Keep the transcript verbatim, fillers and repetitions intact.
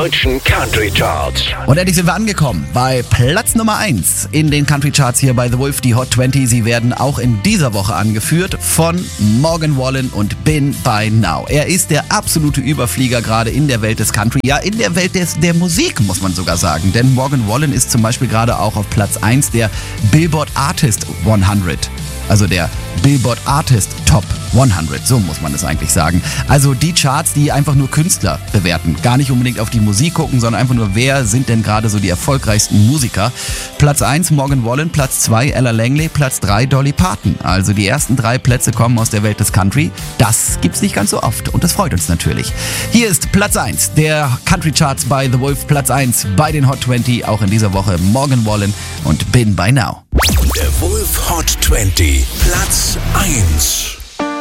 deutschen Country Charts. Und endlich sind wir angekommen bei Platz Nummer eins in den Country Charts hier bei The Wolf, die Hot zwanzig. Sie werden auch in dieser Woche angeführt von Morgan Wallen und Been By Now. Er ist der absolute Überflieger gerade in der Welt des Country, ja in der Welt des, der Musik, muss man sogar sagen. Denn Morgan Wallen ist zum Beispiel gerade auch auf Platz eins der Billboard Artist hundert. Also der Billboard Artist Top hundert, so muss man es eigentlich sagen. Also die Charts, die einfach nur Künstler bewerten. Gar nicht unbedingt auf die Musik gucken, sondern einfach nur, wer sind denn gerade so die erfolgreichsten Musiker. Platz eins Morgan Wallen, Platz zwei Ella Langley, Platz drei Dolly Parton. Also die ersten drei Plätze kommen aus der Welt des Country. Das gibt's nicht ganz so oft und das freut uns natürlich. Hier ist Platz eins der Country Charts bei The Wolf, Platz eins bei den Hot zwanzig, auch in dieser Woche Morgan Wallen und Been By Now. Der Wolf Hot zwanzig, Platz eins.